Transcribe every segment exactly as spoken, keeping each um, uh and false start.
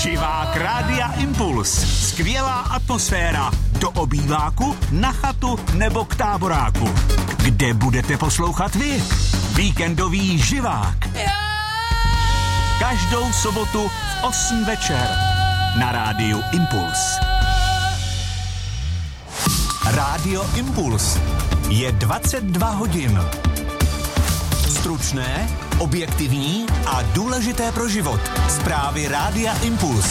Živák Rádia Impuls. Skvělá atmosféra. Do obýváku, na chatu nebo k táboráku. Kde budete poslouchat vy? Víkendový živák. Každou sobotu v osm večer na Rádiu Impuls. Rádio Impuls je dvacet dva hodin. Stručné, objektivní a důležité pro život. Zprávy Rádia Impuls.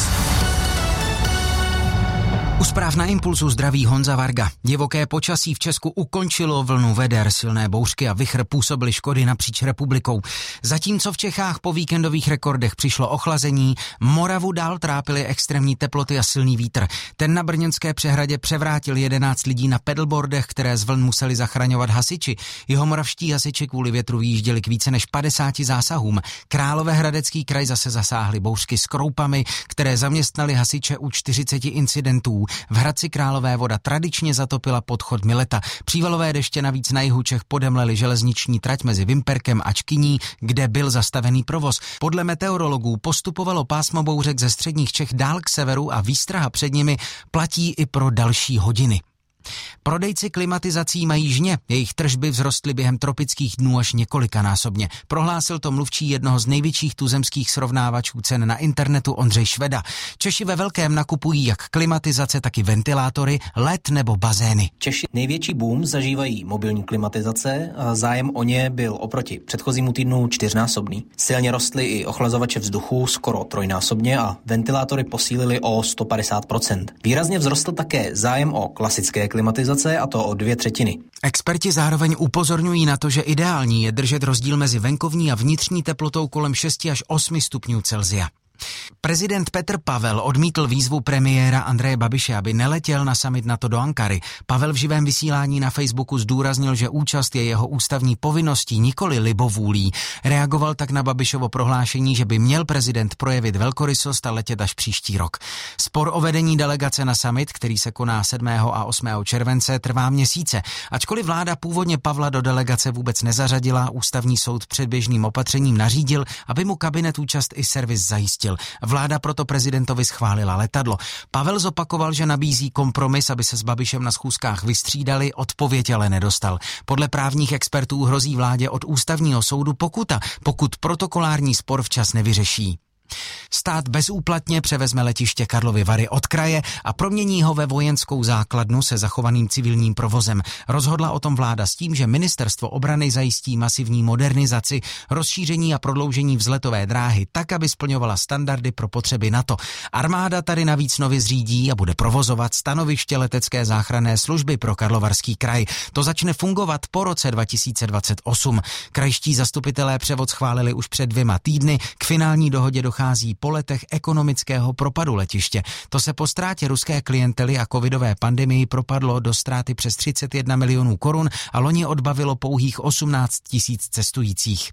U zpráv na Impulsu zdraví Honza Varga. Divoké počasí v Česku ukončilo vlnu veder, silné bouřky a vichr působily škody napříč republikou. Zatímco v Čechách po víkendových rekordech přišlo ochlazení, Moravu dál trápily extrémní teploty a silný vítr. Ten na brněnské přehradě převrátil jedenáct lidí na pedalboardech, které z vln museli zachraňovat hasiči. Jihomoravští hasiči kvůli větru vyjížděli k více než padesáti zásahům. Královéhradecký kraj zase zasáhly bouřky s kroupami, které zaměstnali hasiče u čtyřiceti incidentů. V Hradci Králové voda tradičně zatopila podchod Mileta. Přívalové deště navíc na jihu Čech podemlely železniční trať mezi Vimperkem a Čkyní, kde byl zastavený provoz. Podle meteorologů postupovalo pásmo bouřek ze středních Čech dál k severu a výstraha před nimi platí i pro další hodiny. Prodejci klimatizací mají žně, jejich tržby vzrostly během tropických dnů až několikanásobně. Prohlásil to mluvčí jednoho z největších tuzemských srovnávačů cen na internetu Ondřej Šveda. Češi ve velkém nakupují jak klimatizace, tak i ventilátory, led nebo bazény. Češi největší boom zažívají mobilní klimatizace a zájem o ně byl oproti předchozímu týdnu čtyřnásobný. Silně rostly i ochlazovače vzduchu skoro trojnásobně a ventilátory posílily o sto padesát procent. Výrazně vzrostl také zájem o klasické klimatizace, a to o dvě třetiny. Experti zároveň upozorňují na to, že ideální je držet rozdíl mezi venkovní a vnitřní teplotou kolem šesti až osmi stupňů Celsia. Prezident Petr Pavel odmítl výzvu premiéra Andreje Babiše, aby neletěl na summit NATO do Ankary. Pavel v živém vysílání na Facebooku zdůraznil, že účast je jeho ústavní povinností, nikoli libovůlí. Reagoval tak na Babišovo prohlášení, že by měl prezident projevit velkorysost a letět až příští rok. Spor o vedení delegace na summit, který se koná sedmého a osmého července, trvá měsíce. Ačkoliv vláda původně Pavla do delegace vůbec nezařadila, ústavní soud předběžným opatřením nařídil, aby mu kabinet účast i servis zajistil. Vláda proto prezidentovi schválila letadlo. Pavel zopakoval, že nabízí kompromis, aby se s Babišem na schůzkách vystřídali, odpověď ale nedostal. Podle právních expertů hrozí vládě od ústavního soudu pokuta, pokud protokolární spor včas nevyřeší. Stát bezúplatně převezme letiště Karlovy Vary od kraje a promění ho ve vojenskou základnu se zachovaným civilním provozem. Rozhodla o tom vláda s tím, že ministerstvo obrany zajistí masivní modernizaci, rozšíření a prodloužení vzletové dráhy tak, aby splňovala standardy pro potřeby NATO. Armáda tady navíc nově zřídí a bude provozovat stanoviště letecké záchranné služby pro Karlovarský kraj. To začne fungovat po roce dva tisíce dvacet osm. Krajští zastupitelé převod schválili už před dvěma týdny. K finální dohodě dochází po letech ekonomického propadu letiště. To se po ztrátě ruské klientely a covidové pandemii propadlo do ztráty přes třicet jedna milionů korun a loni odbavilo pouhých osmnáct tisíc cestujících.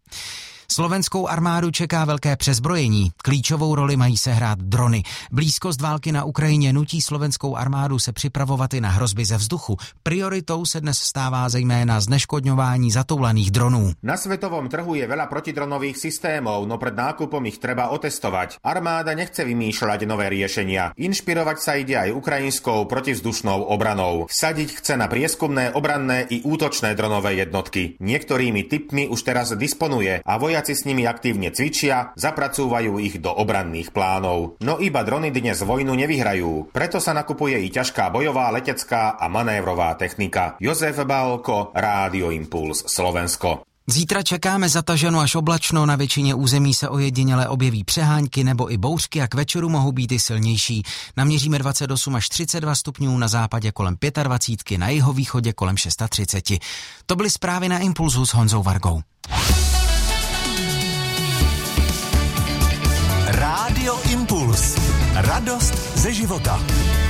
Slovenskou armádu čeká velké přezbrojení. Klíčovou roli mají sehrát drony. Blízkost války na Ukrajině nutí slovenskou armádu se připravovat i na hrozby ze vzduchu. Prioritou se dnes stává zejména zneškodňování zatoulaných dronů. Na svetovom trhu je veľa protidronových systémov, no pred nákupom ich treba otestovať. Armáda nechce vymýšľať nové riešenia. Inšpirovať sa ide aj ukrajinskou protivzdušnou obranou. Vsadiť chce na prieskumné, obranné i útočné dronové jednotky. Niektorými typmi už teraz disponuje a vojaci s nimi aktívne cvičia, zapracúvajú ich do obranných plánov. No iba drony dnes vojnu nevyhrajú. Preto sa nakupuje i ťažká bojová, letecká a manévrová technika. Jozef Balko, Rádio Impuls, Slovensko. Zítra čekáme zataženo až oblačno, na většině území se ojediněle objeví přehánky nebo i bouřky a k večeru mohou být i silnější. Naměříme dvacet osm až třicet dva stupňů, na západě kolem dvacet pět, na jihovýchodě kolem třicet šest. To byly zprávy na Impulsu s Honzou Vargou. Rádio Impuls. Radost ze života.